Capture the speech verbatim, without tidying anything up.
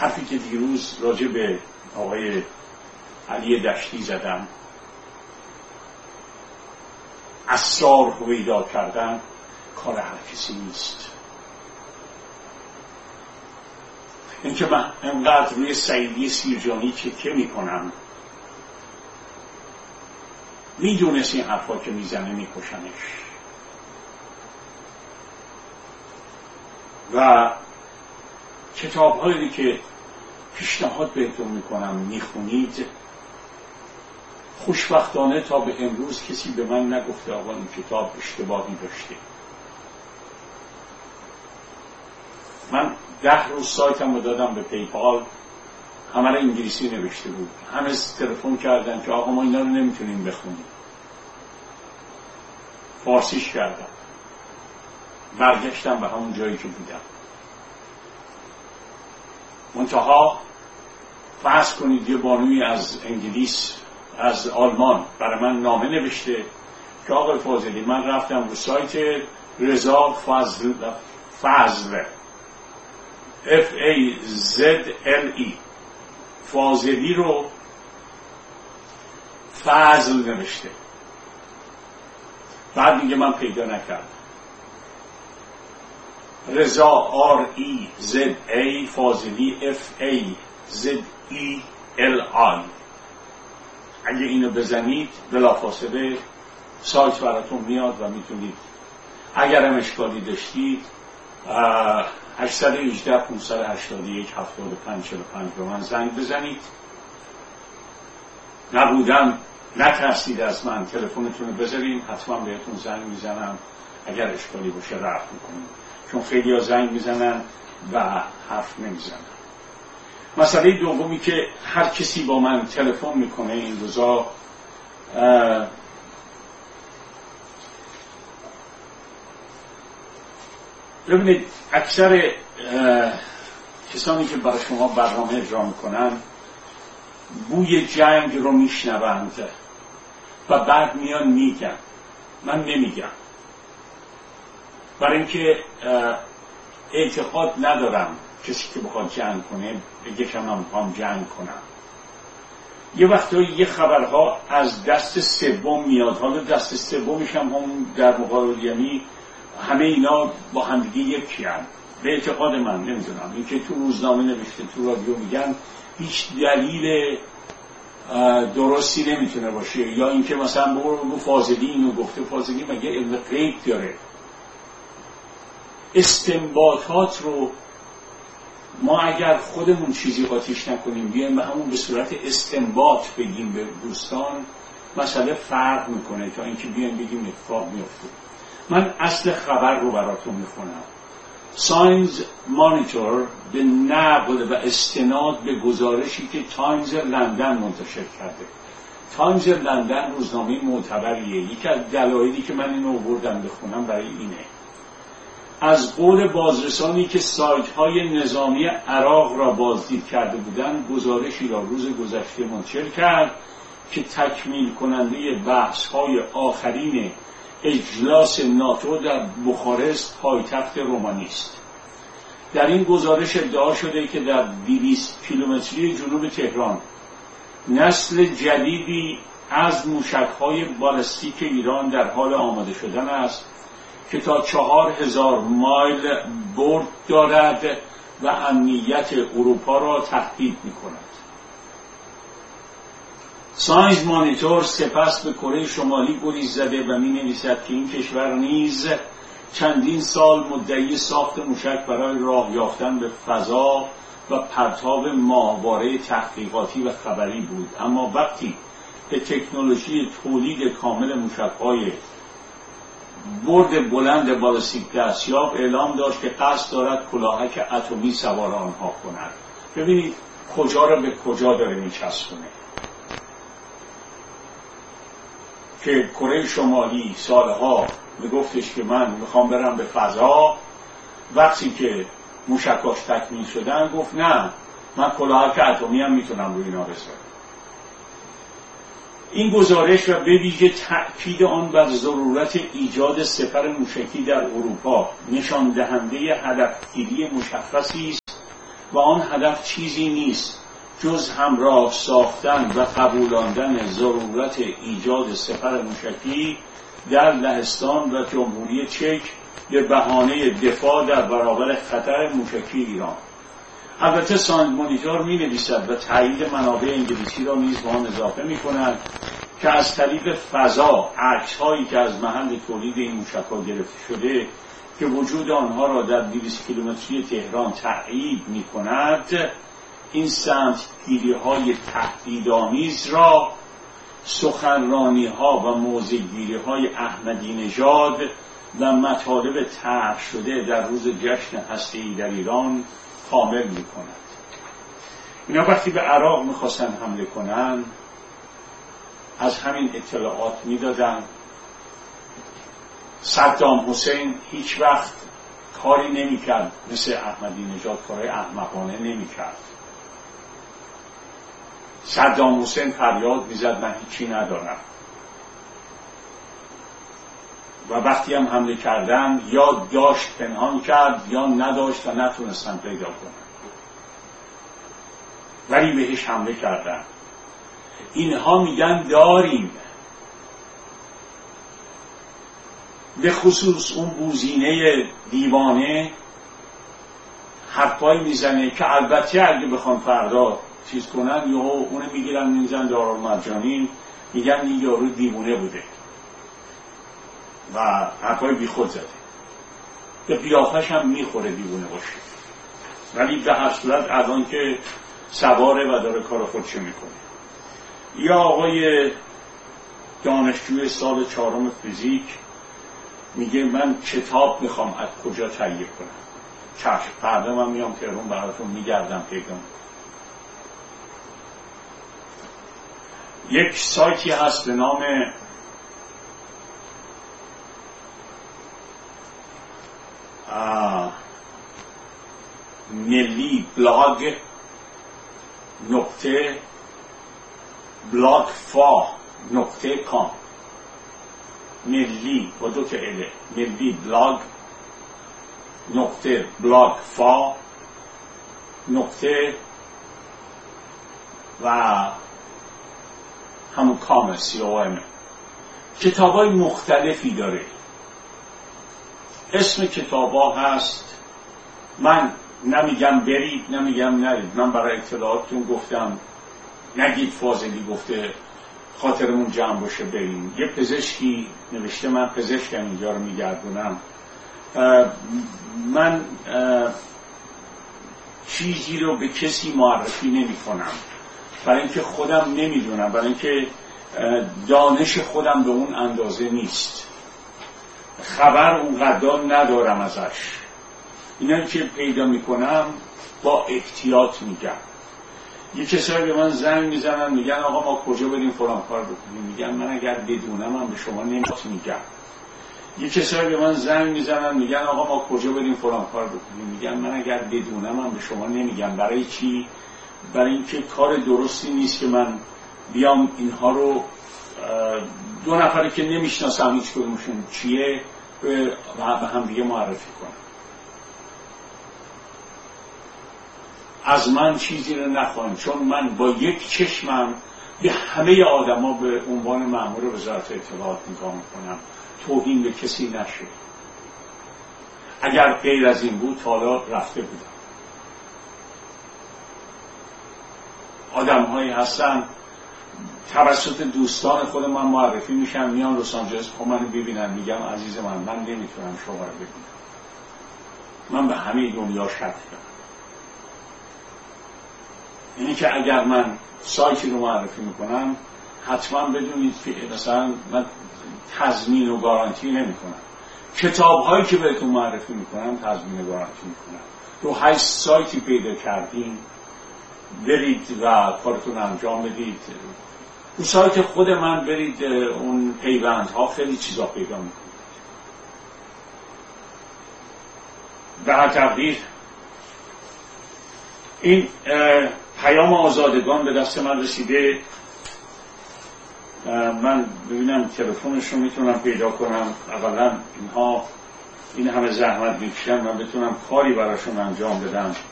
حرفی که دیروز راجع به آقای علی دشتی زدم، اسرار هویدا کردن کار هر کسی نیست. اینکه من انقدر روی سعیدی سیرجانی چکه میکنم، میدونست این حرفا که میزنه میکشنش. و کتاب هایی که پیشنهاد بهتون میکنم میخونید، خوشبختانه تا به امروز کسی به من نگفته آقا این کتاب اشتباهی داشته. من ده روز سایتم رو دادم به پیپال، همه را انگلیسی نوشته بود، همه تلفن کردن که آقا ما اینا رو نمیتونیم بخونیم. فارسیش کردم، برگشتم به همون جایی که بودم. منتها فرض کنید یه بانوی از انگلیس، از آلمان برای من نامه نوشته که آقای فاضلی من رفتم رو سایت رضا فضل فضل اف ای زد ال ای فاضلی رو فضل نوشته، بعد میگه من پیدا نکردم. رضا آر ای زد ای فاضلی اف ای زد ای ال آی. اگه اینو بزنید بلافاصله سایت براتون میاد و میتونید اگر هم اشکالی داشتید هشت یک هشت پانصد و هشتاد و یک هفتاد و پنج چهل و پنج به من زنگ بزنید. نبودم نترسید از من، تلفنتون رو بذارین، حتما بهتون زنگ میزنم. اگر اشکالی باشه رفت میکنیم، چون خیلی ها زنگ میزنن و حرف نمیزنن. مسئله دومی که هر کسی با من تلفن میکنه این روزا، ببینید اکثر کسانی که برای شما برنامه اجرا میکنن بوی جنگ رو میشنوند و بعد میان میگن. من نمیگم، برای اینکه اعتقاد ندارم کسی که بخواد جنگ کنه بگه که من میخوام جنگ کنم. یه وقتایی یه خبرها از دست سوم میاد، حالا دست سومش هم هم در مقابل، یعنی همه اینا با همدیگه یکی هم. به اعتقاد من، نمیدونم، این که تو روزنامه نوشته تو رادیو میگن هیچ دلیل درستی نمیتونه باشه، یا اینکه مثلا بگو فاضلی اینو گفته. فاضلی مگه علم غیب داره؟ استنباطات رو ما اگر خودمون چیزی آتیش نکنیم بیایم به همون به صورت استنباط بگیم به دوستان، مسئله فرق میکنه تا اینکه بیایم بگیم اتفاق میفته. من اصل خبر رو براتون میخونم. ساینز مانیتور به نقل و استناد به گزارشی که تایمز لندن منتشر کرده. تایمز لندن روزنامه معتبریه. یکی از دلایلی که من اینو آوردم بخونم برای اینه. از قول بازرسانی که سایت‌های نظامی عراق را بازدید کرده بودند، گزارشی را روز گذشته منتشر کرد که تکمیل کننده بحث‌های آخرین اجلاس ناتو در بخارست پایتخت رومانی است. در این گزارش ادعا شده که در دویست کیلومتری جنوب تهران نسل جدیدی از موشک‌های بالستیک ایران در حال آماده شدن است که تا چهار هزار مایل برد دارد و امنیت اروپا را تهدید می‌کند. ساینز مانیتور سپس به کره شمالی گریز زده و می‌نویسد که این کشور نیز چندین سال مدعی ساخت موشک برای راه یافتن به فضا و پرتاب ماهواره تحقیقاتی و خبری بود، اما وقتی به تکنولوژی تولید کامل موشک‌های برد بلند بالستیک دست یافت، اعلام داشت که قصد دارد کلاهک اتمی سوار آنها کند. ببینید کجا را به کجا داره میچسبونه. که کره شمالی سالها میگفتش که من میخوام برم به فضا، وقتی که موشکاش تکمیل شدن گفت نه، من کلاهک اتمی هم میتونم روی اینا بذارم. این گزارش و به ویژه تأکید آن بر ضرورت ایجاد سپر موشکی در اروپا نشان دهنده هدفگیری مشخصی است و آن هدف چیزی نیست جز همراه ساختن و قبولاندن ضرورت ایجاد سپر موشکی در لهستان و جمهوری چک به بهانه دفاع در برابر خطر موشکی ایران. البته ساند مانیتور می نویسد و تایید منابع انگلیسی را نیز با آن اضافه می کند که از طریق فضا عکس هایی که از محل تولید این موشک‌ها گرفته شده که وجود آنها را در دویست کیلومتری تهران تایید می کند، این سمتگیری های تهدیدآمیز را سخنرانی ها و موضع‌گیری های احمدی نژاد و مطالب طرح شده در روز جشن هسته‌ای در ایران کامل می کند. اینا وقتی به عراق میخواستن حمله کنن از همین اطلاعات میدادن. صدام حسین هیچ وقت کاری نمیکرد مثل احمدی نژاد کارهای احمقانه نمیکرد. صدام حسین فریاد میزد من هیچی ندارم و وقتی هم حمله کردن یا داشت پنهان کرد یا نداشت و نتونستن پیدا کنن ولی بهش حمله کردن. اینها میگن داریم. به خصوص اون بوزینه دیوانه حرفایی میزنه که البته اگه بخوان فردا چیز کنن یهو اونو میگیرن میزن دارالمرجانین میگن این یارو دیوانه بوده و حرفای بی خود زده. به قیافش هم میخوره دیوانه باشه ولی به هر صورت الان که سواره و داره کار خودشو میکنه. یا آقای دانشجوی سال چهارم فیزیک میگه من کتاب میخوام از کجا تهیه کنم. چشم فردا من میام تهران براتون میگردم پیدا. یک سایتی هست به نام ملی بلاگ نقطه بلاگ فا نقطه کام ملی با دو تا اله ملی بلاگ نقطه بلاگ فا نقطه و همون کام سی او ام. کتاب های مختلفی داره. اسم کتاب ها هست، من نمیگم برید نمیگم نرید، من برای اطلاعاتتون گفتم نگید فاضلی گفته خاطرمون جمع باشه بریم. یه پزشکی نوشته من پزشکم اینجا رو میگردونم. من چیزی رو به کسی معرفی نمی کنم برای اینکه خودم نمیدونم، برای اینکه دانش خودم به اون اندازه نیست، خبر اونقدر ندارم ازش. اینا که پیدا میکنم با احتیاط میگم. یه کسایی به من زنگ میزنن میگن آقا ما کجا بریم فلان کار بکنیم، میگم من اگر بدونم هم به شما نمیتونم میگم. یه کسایی به من زنگ میزنن میگن آقا ما کجا بریم فلان کار بکنیم، میگم من اگر بدونم هم به شما نمیگم. برای چی؟ برای اینکه کار درستی نیست که من بیام اینها رو دو نفری که نمیشناسم هیچ کدومشون چیه به هم دیگه معرفی کنم. از من چیزی رو نخواهیم، چون من با یک چشمم به همه آدما به عنوان مأمور وزارت اطلاعات نگاه میکنم. توهین به کسی نشه. اگر غیر از این بود حالا رفته بودم. آدم هایی هستن توسط دوستان خود من معرفی میشن، میان لس آنجلس خب منو ببینن، میگم عزیز من من نمیتونم شما رو ببینم، من به همه دنیا شک دارم. یعنی که اگر من سایتی رو معرفی میکنم حتما بدونید که مثلا من تضمین و گارانتی نمیکنم. کتاب هایی که بهتون معرفی میکنم تضمین و گارانتی میکنم. رو هشت سایتی پیدا کردین برید و کارتون انجام بدید. رو سایت خود من برید، اون پیوندها خیلی چیزا پیدا میکنید. به هر تقدیر این پیام آزادگان به دست من رسیده. من ببینم تلفنش رو میتونم پیدا کنم. اولا اینها این همه زحمت میکشن من بتونم کاری براشون انجام بدم.